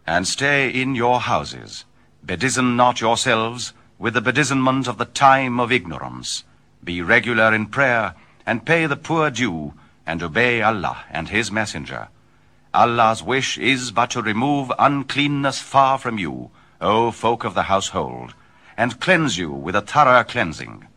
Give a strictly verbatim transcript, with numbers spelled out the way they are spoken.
And stay in your houses. Bedizen not yourselves with the bedizenment of the time of ignorance. Be regular in prayer, and pay the poor due, and obey Allah and his messenger. Allah's wish is but to remove uncleanness far from you, O folk of the household, and cleanse you with a thorough cleansing.